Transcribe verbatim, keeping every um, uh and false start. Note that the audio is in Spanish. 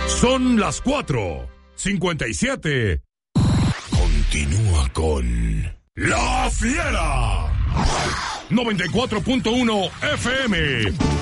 Son las cuatro cincuenta y siete. Continúa con La Fiera. noventa y cuatro punto uno F M.